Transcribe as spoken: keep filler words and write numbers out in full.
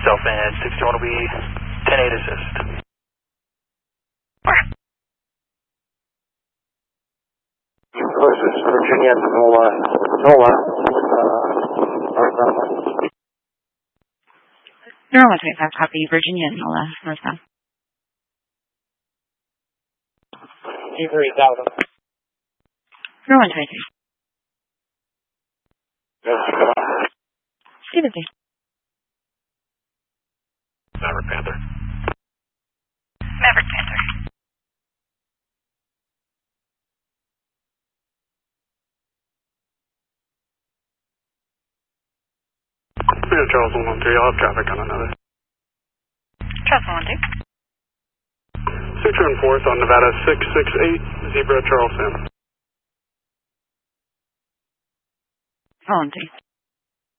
yourself in. sixty-one will be ten eight assist. This is Virginia Nola, Nola, uh, northbound. Normal twenty-five, copy. Virginia Nola, northbound. T three thousand. Normal twenty-three. Yes, come on. See the day. Maverick Panther. Maverick Panther. Yeah, Charles one one three, I'll have traffic on another. Charles one one two. six one fourth on Nevada six six eight, Zebra Charleston. one one three.